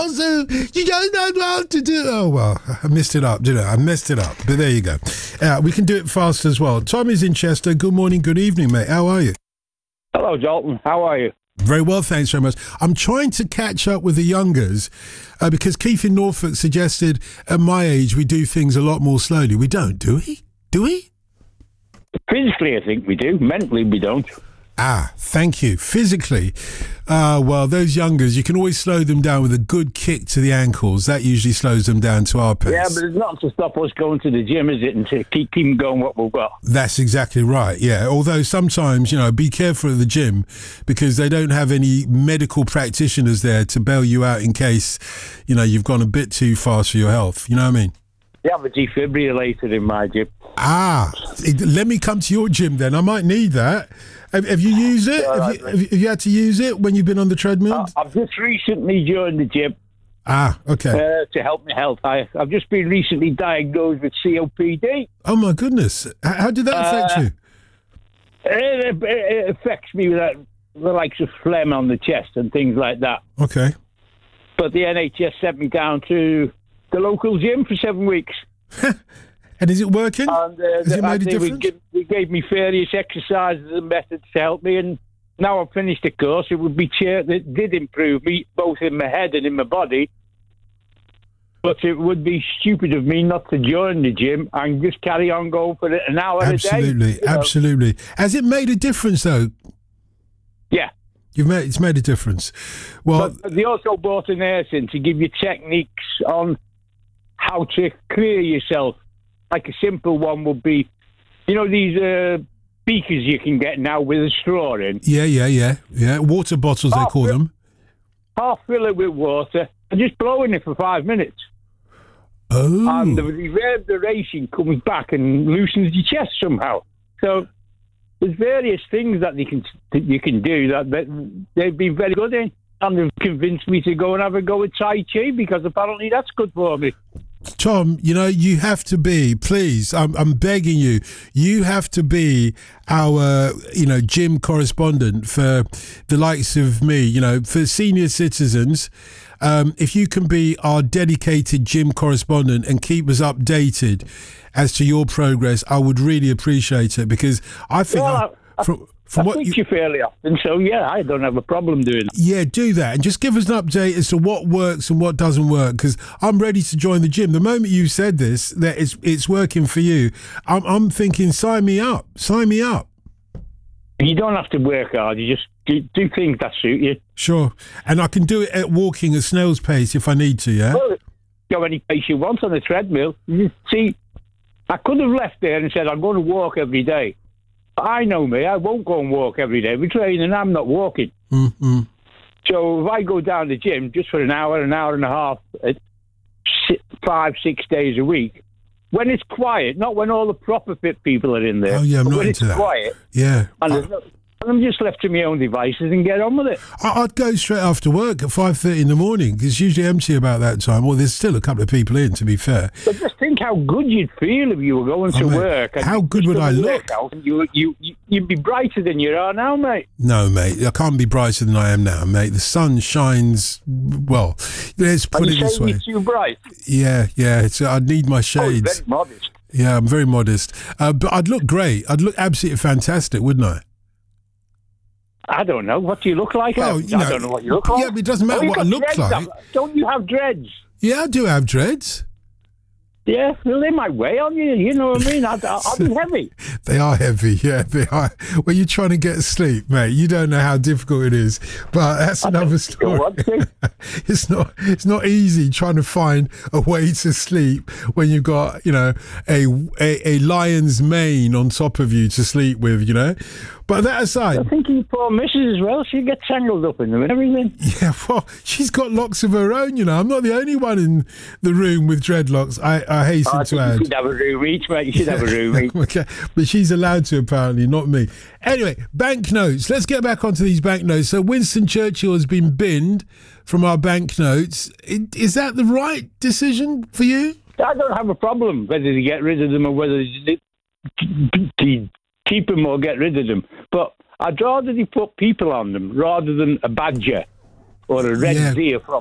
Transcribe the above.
Also, you don't know how to do. Oh well, I messed it up, didn't I? I messed it up. But there you go. We can do it fast as well. Tommy's in Chester. Good morning, good evening, mate. How are you? Hello, Dalton. How are you? Very well, thanks very much. I'm trying to catch up with the youngers because Keith in Norfolk suggested at my age we do things a lot more slowly. We don't, do we? Do we? Physically, I think we do. Mentally, we don't. Ah, thank you. Physically, well, those youngers, you can always slow them down with a good kick to the ankles. That usually slows them down to our pace. Yeah, but it's not to stop us going to the gym, is it? And to keep going what we've got. That's exactly right, yeah. Although sometimes, be careful at the gym because they don't have any medical practitioners there to bail you out in case, you've gone a bit too fast for your health. You know what I mean? They have a defibrillator in my gym. Ah, let me come to your gym then. I might need that. Have you used it? Have you had to use it when you've been on the treadmill? I've just recently joined the gym. Ah, okay. To help my health. I've just been recently diagnosed with COPD. Oh, my goodness. How did that affect you? It affects me with the likes of phlegm on the chest and things like that. Okay. But the NHS sent me down to the local gym for 7 weeks. And is it working? And, Has it made a difference? They gave me various exercises and methods to help me, and now I've finished the course. It would be that did improve me, both in my head and in my body. But it would be stupid of me not to join the gym and just carry on going for an hour a day. Absolutely. Has it made a difference, though? Yeah. It's made a difference. Well, but they also brought an nurse in to give you techniques on how to clear yourself. Like a simple one would be, these beakers you can get now with a straw in. Yeah. Water bottles, they call them. Half fill it with water and just blow in it for 5 minutes. Oh. And the reverberation comes back and loosens your chest somehow. So there's various things that you can do that they've been very good in. And they've convinced me to go and have a go at Tai Chi because apparently that's good for me. Tom, you have to be, please, I'm begging you have to be our, gym correspondent for the likes of me, for senior citizens. If you can be our dedicated gym correspondent and keep us updated as to your progress, I would really appreciate it because I think... I speak to you fairly often, so yeah, I don't have a problem doing that. Yeah, do that. And just give us an update as to what works and what doesn't work, because I'm ready to join the gym. The moment you said this, that it's working for you, I'm thinking, sign me up. Sign me up. You don't have to work hard. You just do things that suit you. Sure. And I can do it at walking a snail's pace if I need to, yeah? Well, go any pace you want on the treadmill. You see, I could have left there and said, I'm going to walk every day. I know me, I won't go and walk every day. We train and I'm not walking. Mm-hmm. So if I go down the gym just for an hour and a half, 5-6 days a week, when it's quiet, not when all the proper fit people are in there. Oh, yeah, I'm not into that. When it's quiet. Yeah. And I'm just left to my own devices and get on with it. I'd go straight after work at 5:30 in the morning. It's usually empty about that time. Well, there's still a couple of people in, to be fair. But just think how good you'd feel if you were going to work. And how good would I look? You'd be brighter than you are now, mate. No, mate. I can't be brighter than I am now, mate. The sun shines, well, let's put it this way. You're too bright. Yeah. I'd need my shades. Oh, very modest. Yeah, I'm very modest. But I'd look great. I'd look absolutely fantastic, wouldn't I? I don't know. What do you look like? Well, I don't know what you look like. Yeah, but it doesn't matter what I look like. Don't you have dreads? Yeah, I do have dreads. Yeah, well, they might weigh on you. You know what I mean? I'll be heavy. They are heavy. Yeah, they are. When you're trying to get sleep, mate, you don't know how difficult it is. But that's another story. It's not easy trying to find a way to sleep when you've got a lion's mane on top of you to sleep with. But that aside, I think your poor missus as well. She gets tangled up in them and everything. Yeah, well, she's got locks of her own. I'm not the only one in the room with dreadlocks. I hasten to add. You should have a room each, mate. You should have a room each. Okay, but she's allowed to apparently, not me. Anyway, banknotes. Let's get back onto these banknotes. So Winston Churchill has been binned from our banknotes. Is that the right decision for you? I don't have a problem whether to get rid of them or whether to keep them or get rid of them. But I'd rather they put people on them rather than a badger or a red deer from